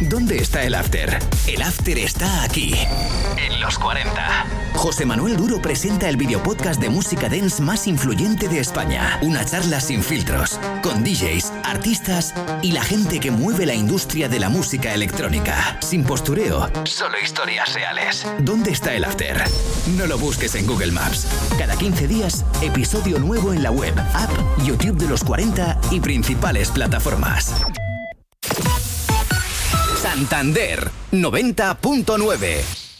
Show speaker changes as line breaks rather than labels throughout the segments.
¿Dónde está el after? El after está aquí, en los 40. José Manuel Duro presenta el videopodcast de música dance más influyente de España. Una charla sin filtros, con DJs, artistas y la gente que mueve la industria de la música electrónica. Sin postureo, solo historias reales. ¿Dónde está el after? No lo busques en Google Maps. Cada 15 días, episodio nuevo en la web, app, YouTube de los 40 y principales plataformas. Santander 90.9.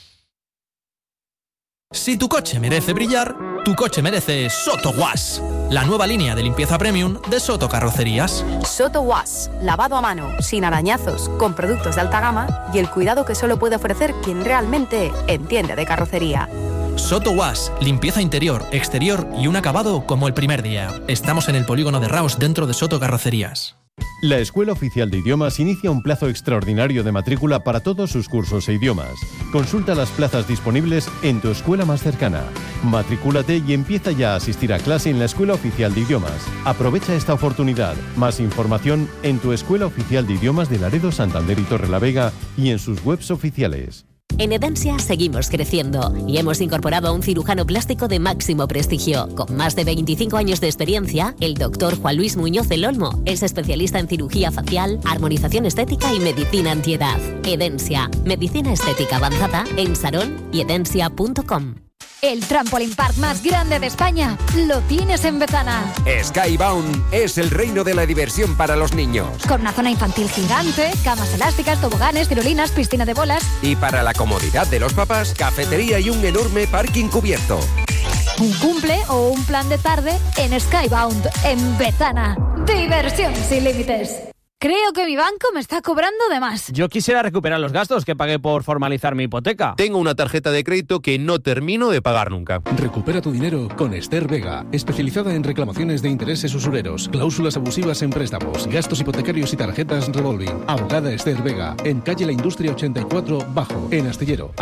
Si tu coche merece brillar, tu coche merece Soto Wash, la nueva línea de limpieza premium de Soto Carrocerías.
Soto Wash, lavado a mano, sin arañazos, con productos de alta gama y el cuidado que solo puede ofrecer quien realmente entiende de carrocería.
Soto Wash, limpieza interior, exterior y un acabado como el primer día. Estamos en el polígono de Raos dentro de Soto Carrocerías.
La Escuela Oficial de Idiomas inicia un plazo extraordinario de matrícula para todos sus cursos e idiomas. Consulta las plazas disponibles en tu escuela más cercana. Matricúlate y empieza ya a asistir a clase en la Escuela Oficial de Idiomas. Aprovecha esta oportunidad. Más información en tu Escuela Oficial de Idiomas de Laredo, Santander y Torrelavega y en sus webs oficiales.
En Edensia seguimos creciendo y hemos incorporado a un cirujano plástico de máximo prestigio. Con más de 25 años de experiencia, el doctor Juan Luis Muñoz del Olmo es especialista en cirugía facial, armonización estética y medicina antiedad. Edensia, medicina estética avanzada en Sarón y edensia.com.
El trampolín park más grande de España lo tienes en Bezana.
Skybound es el reino de la diversión para los niños.
Con una zona infantil gigante, camas elásticas, toboganes, tirolinas, piscina de bolas.
Y para la comodidad de los papás, cafetería y un enorme parking cubierto.
Un cumple o un plan de tarde en Skybound, en Bezana. Diversión sin límites. Creo que mi banco me está cobrando de más.
Yo quisiera recuperar los gastos que pagué por formalizar mi hipoteca.
Tengo una tarjeta de crédito que no termino de pagar nunca.
Recupera tu dinero con Esther Vega, especializada en reclamaciones de intereses usureros, cláusulas abusivas en préstamos, gastos hipotecarios y tarjetas revolving. Abogada Esther Vega, en calle La Industria 84 Bajo, en Astillero.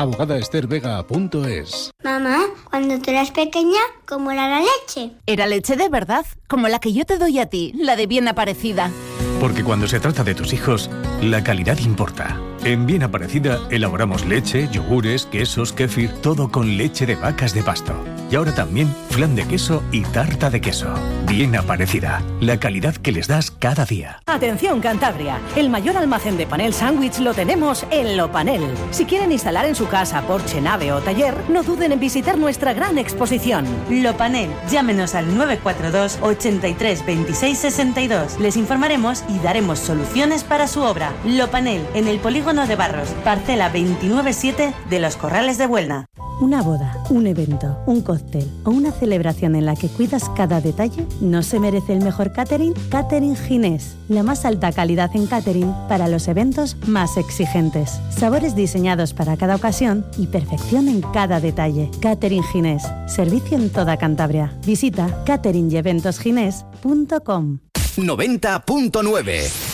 abogadaestervega.es.
Mamá, cuando tú eras pequeña, ¿cómo era la leche?
Era leche de verdad, como la que yo te doy a ti, la de Bien Aparecida.
Porque cuando se trata de tus hijos, la calidad importa. En Bien Aparecida elaboramos leche, yogures, quesos, kéfir, todo con leche de vacas de pasto. Y ahora también flan de queso y tarta de queso. Bien Aparecida, la calidad que les das cada día.
Atención Cantabria, el mayor almacén de panel sándwich lo tenemos en Lopanel. Si quieren instalar en su casa, porche, nave o taller, no duden en visitar nuestra gran exposición.
Lopanel, llámenos al 942 83 26 62. Les informaremos y daremos soluciones para su obra. Lopanel, en el polígono de Barros, parcela 29-7 de Los Corrales de Buelna.
Una boda, un evento, un cóctel o una celebración en la que cuidas cada detalle, ¿no se merece el mejor catering? Catering Ginés, la más alta calidad en catering para los eventos más exigentes. Sabores diseñados para cada ocasión y perfección en cada detalle. Catering Ginés, servicio en toda Cantabria. Visita cateringeventosginés.com.
90.9.